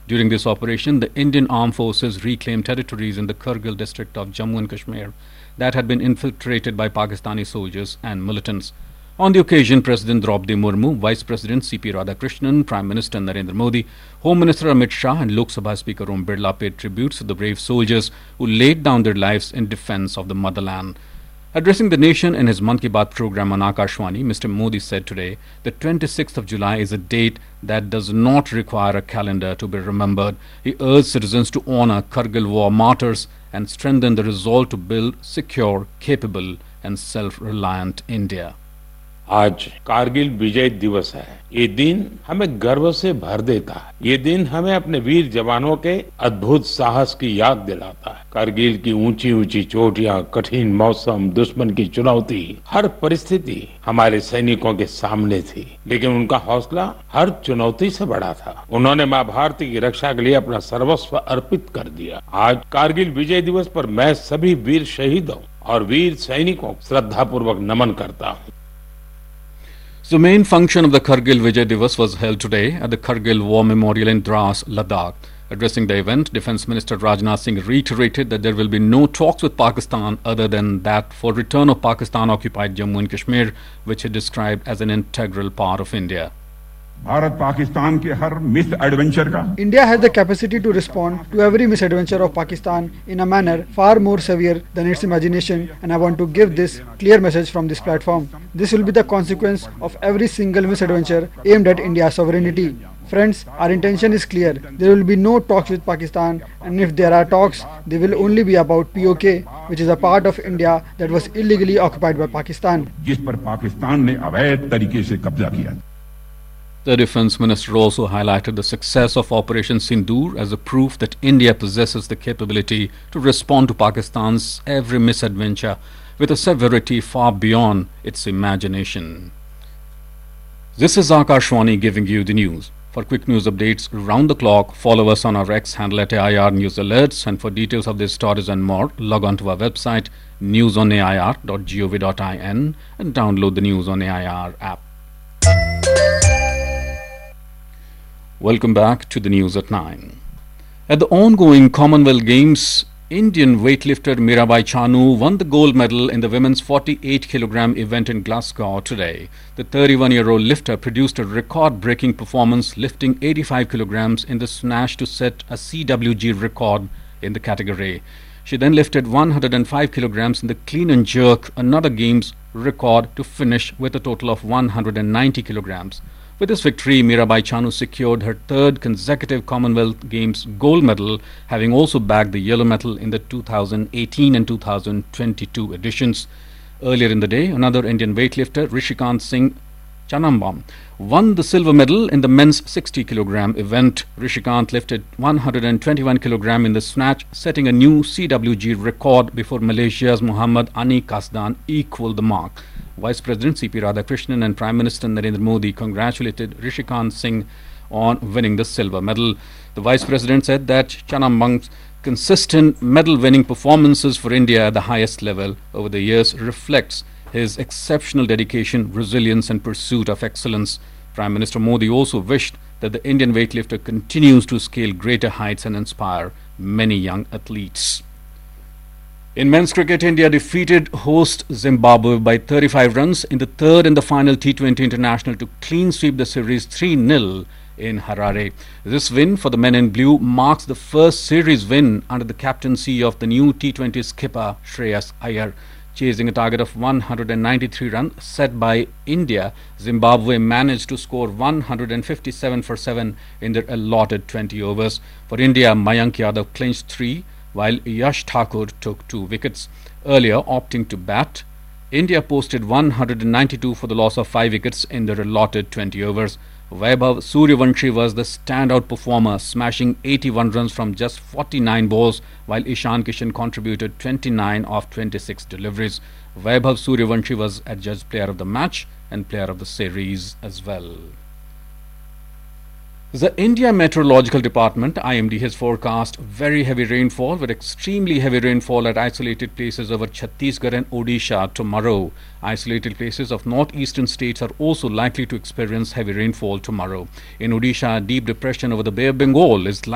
During this operation, the Indian Armed Forces reclaimed territories in the Kargil district of Jammu and Kashmir that had been infiltrated by Pakistani soldiers and militants. On the occasion, President Draupadi Murmu, Vice President C.P. Radhakrishnan, Prime Minister Narendra Modi, Home Minister Amit Shah and Lok Sabha Speaker Om Birla paid tributes to the brave soldiers who laid down their lives in defence of the motherland. Addressing the nation in his Mann Ki Baat program on Akashvani, Mr. Modi said today that 26th of July is a date that does not require a calendar to be remembered. He urged citizens to honour Kargil war martyrs and strengthen the resolve to build secure, capable and self-reliant India. आज कारगिल विजय दिवस है। ये दिन हमें गर्व से भर देता है। ये दिन हमें अपने वीर जवानों के अद्भुत साहस की याद दिलाता है। कारगिल की ऊंची ऊंची चोटियां, कठिन मौसम, दुश्मन की चुनौती, हर परिस्थिति हमारे सैनिकों के सामने थी, लेकिन उनका हौसला हर चुनौती से बड़ा था। उन्होंने माँ भारती की रक्षा के लिए अपना सर्वस्व अर्पित कर दिया। आज कारगिल विजय दिवस पर मैं सभी वीर शहीदों और वीर सैनिकों को श्रद्धापूर्वक नमन करता हूँ। The main function of the Kargil Vijay Divas was held today at the Kargil War Memorial in Dras, Ladakh. Addressing the event, Defence Minister Rajnath Singh reiterated that there will be no talks with Pakistan other than that for return of Pakistan-occupied Jammu and Kashmir, which he described as an integral part of India. Bharat Pakistan के हर miss adventure का India has the capacity to respond to every misadventure of Pakistan in a manner far more severe than its imagination, and I want to give this clear message from this platform. This will be the consequence of every single misadventure aimed at India's sovereignty. Friends, our intention is clear. There will be no talks with Pakistan, and if there are talks, they will only be about POK, which is a part of India that was illegally occupied by Pakistan. जिस पर पाकिस्तान ने अवैध तरीके से कब्जा किया। The Defence Minister also highlighted the success of Operation Sindoor as a proof that India possesses the capability to respond to Pakistan's every misadventure with a severity far beyond its imagination. This is Akashvani giving you the news. For quick news updates round the clock, follow us on our X handle at AIR News Alerts, and for details of these stories and more, log on to our website newsonair.gov.in and download the News on AIR app. Welcome back to the news at 9. At the ongoing Commonwealth Games, Indian weightlifter Mirabai Chanu won the gold medal in the women's 48kg event in Glasgow today. The 31-year-old lifter produced a record-breaking performance, lifting 85 kilograms in the snatch to set a CWG record in the category. She then lifted 105 kilograms in the clean and jerk, another games record, to finish with a total of 190 kilograms. With this victory, Mirabai Chanu secured her third consecutive Commonwealth Games gold medal, having also bagged the yellow medal in the 2018 and 2022 editions. Earlier in the day, another Indian weightlifter, Rishikant Singh Chanambam, won the silver medal in the men's 60kg event. Rishikant lifted 121 kg in the snatch, setting a new CWG record before Malaysia's Muhammad Ani Kasdan equalled the mark. Vice President C.P. Radhakrishnan and Prime Minister Narendra Modi congratulated Rishikant Singh on winning the silver medal. The Vice President said that Chanambam's consistent medal-winning performances for India at the highest level over the years reflects his exceptional dedication, resilience and pursuit of excellence. Prime Minister Modi also wished that the Indian weightlifter continues to scale greater heights and inspire many young athletes. In men's cricket, India defeated host Zimbabwe by 35 runs in the third and the final T20 international to clean sweep the series 3-0 in Harare. This win for the men in blue marks the first series win under the captaincy of the new T20 skipper Shreyas Iyer. Chasing a target of 193 runs set by India, Zimbabwe managed to score 157 for 7 in their allotted 20 overs. For India, Mayank Yadav clinched 3, while Yash Thakur took 2 wickets. Earlier, opting to bat, India posted 192 for the loss of 5 wickets in their allotted 20 overs. Vaibhav Suryavanshi was the standout performer, smashing 81 runs from just 49 balls, while Ishan Kishan contributed 29 of 26 deliveries. Vaibhav Suryavanshi was adjudged player of the match and player of the series as well. The India Meteorological Department (IMD) has forecast very heavy rainfall with extremely heavy rainfall at isolated places over Chhattisgarh and Odisha tomorrow. Isolated places of northeastern states are also likely to experience heavy rainfall tomorrow. In Odisha, a deep depression over the Bay of Bengal is